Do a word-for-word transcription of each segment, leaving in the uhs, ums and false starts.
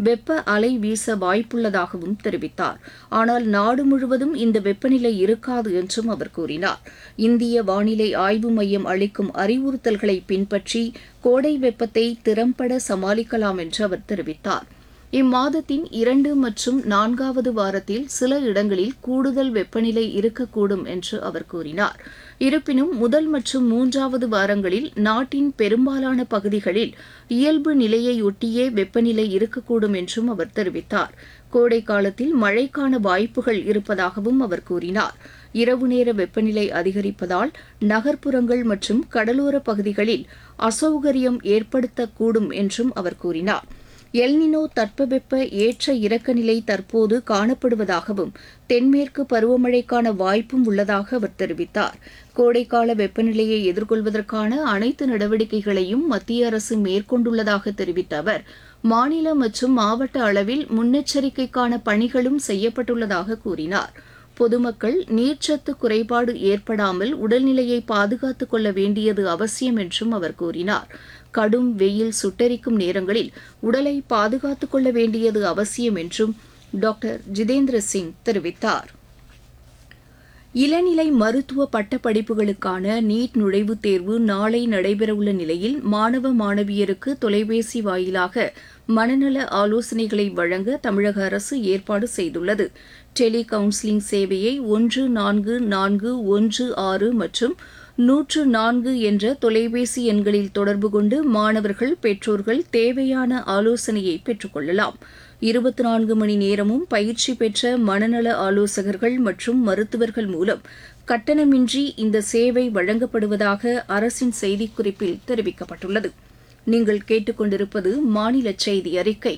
வெப்ப அலை வீச வாய்ப்புள்ளதாகவும் தெரிவித்தார். ஆனால் நாடு முழுவதும் இந்த வெப்பநிலை இருக்காது என்றும் அவர் கூறினார். இந்திய வானிலை ஆய்வு மையம் அளிக்கும் அறிவுறுத்தல்களை பின்பற்றி கோடை வெப்பத்தை திறம்பட சமாளிக்கலாம் என்று அவர் தெரிவித்தார். இம்மாதத்தின் இரண்டு மற்றும் நான்காவது வாரத்தில் சில இடங்களில் கூடுதல் வெப்பநிலை இருக்கக்கூடும் என்று அவர் கூறினார். இருப்பினும் முதல் மற்றும் மூன்றாவது வாரங்களில் நாட்டின் பெரும்பாலான பகுதிகளில் இயல்பு நிலையையொட்டியே வெப்பநிலை இருக்கக்கூடும் என்றும் அவர் தெரிவித்தார். கோடை காலத்தில் மழைக்கான வாய்ப்புகள் இருப்பதாகவும் அவர் கூறினார். இரவு நேர வெப்பநிலை அதிகரிப்பதால் நகர்ப்புறங்கள் மற்றும் கடலோர பகுதிகளில் அசௌகரியம் ஏற்படுத்தக்கூடும் என்றும் அவர் கூறினார். எல்னினோ தட்பவெப்ப ஏற்ற இறக்க நிலை தற்போது காணப்படுவதாகவும் தென்மேற்கு பருவமழைக்கான வாய்ப்பும் உள்ளதாக அவர் தெரிவித்தார். கோடைக்கால வெப்பநிலையை எதிர்கொள்வதற்கான அனைத்து நடவடிக்கைகளையும் மத்திய அரசு மேற்கொண்டுள்ளதாக தெரிவித்த அவர் மாநில மற்றும் மாவட்ட அளவில் முன்னெச்சரிக்கைக்கான பணிகளும் செய்யப்பட்டுள்ளதாக கூறினார். பொதுமக்கள் நீர்ச்சத்து குறைபாடு ஏற்படாமல் உடல்நிலையை பாதுகாத்துக் கொள்ள வேண்டியது அவசியம் என்றும் அவர் கூறினார். கடும் வெயில் சுட்டெரிக்கும் நேரங்களில் உடலை பாதுகாத்துக் கொள்ள வேண்டியது அவசியம் என்றும் டாக்டர் ஜிதேந்திர சிங் தெரிவித்தார். இளநிலை மருத்துவ பட்டப்படிப்புகளுக்கான நீட் நுழைவுத் தேர்வு நாளை நடைபெறவுள்ள நிலையில் மாணவ மாணவியருக்கு தொலைபேசி வாயிலாக மனநல ஆலோசனைகளை வழங்க தமிழக அரசு ஏற்பாடு செய்துள்ளது. டெலி கவுன்சிலிங் சேவையை ஒன்று நான்கு நான்கு ஒன்று ஆறு மற்றும் நூற்று நான்கு என்ற தொலைபேசி எண்களில் தொடர்பு கொண்டு மாணவர்கள் பெற்றோர்கள் தேவையான ஆலோசனையை பெற்றுக் கொள்ளலாம். இருபத்தி நான்கு மணி நேரமும் பயிற்சி பெற்ற மனநல ஆலோசகர்கள் மற்றும் மருத்துவர்கள் மூலம் கட்டணமின்றி இந்த சேவை வழங்கப்படுவதாக அரசின் செய்திக்குறிப்பில் தெரிவிக்கப்பட்டுள்ளது. நீங்கள் கேட்டுக்கொண்டிருப்பது மாநில செய்தி அறிக்கை.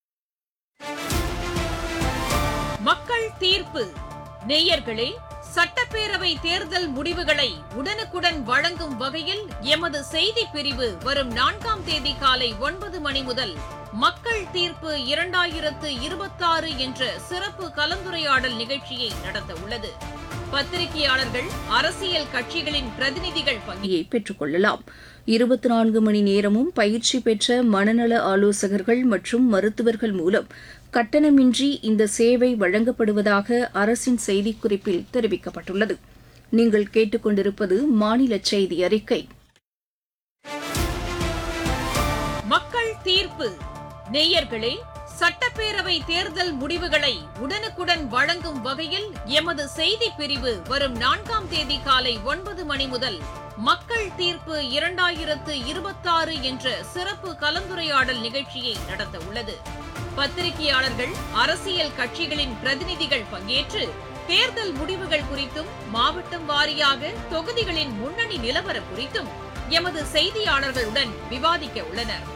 மக்கள் தீர்ப்பு. நேயர்களே, சட்டப்பேரவை தேர்தல் முடிவுகளை உடனுக்குடன் வழங்கும் வகையில் எமது செய்தி பிரிவு வரும் நான்காம் தேதி காலை ஒன்பது மணி முதல் மக்கள் தீர்ப்பு இரண்டாயிரத்து இருபத்தாறு என்ற சிறப்பு கலந்துரையாடல் நிகழ்ச்சியை நடத்த உள்ளது. பத்திரிகையாளர்கள், அரசியல் கட்சிகளின் பிரதிநிதிகள் பங்கேற்பை பெற்றுக் கொள்ளலாம். இருபத்தி நான்கு மணி நேரமும் பயிற்சி பெற்ற மனநல ஆலோசகர்கள் மற்றும் மருத்துவர்கள் மூலம் கட்டணமின்றி இந்த சேவை வழங்கப்படுவதாக அரசின் செய்திக்குறிப்பில் தெரிவிக்கப்பட்டுள்ளது. நீங்கள் கேட்டுக்கொண்டிருப்பது மாநில செய்தி அறிக்கை. மக்கள் தீர்ப்பு. நேயர்களே, சட்டப்பேரவை தேர்தல் முடிவுகளை உடனுக்குடன் வழங்கும் வகையில் எமது செய்தி பிரிவு வரும் நான்காம் தேதி காலை ஒன்பது மணி முதல் மக்கள் தீர்ப்பு இரண்டாயிரத்து இருபத்தாறு என்ற சிறப்பு கலந்துரையாடல் நிகழ்ச்சியை நடத்த உள்ளது. பத்திரிகையாளர்கள், அரசியல் கட்சிகளின் பிரதிநிதிகள் பங்கேற்று தேர்தல் முடிவுகள் குறித்தும் மாவட்டம் வாரியாக தொகுதிகளின் முன்னணி நிலவரம் குறித்தும் எமது செய்தியாளர்களுடன் விவாதிக்க உள்ளனர்.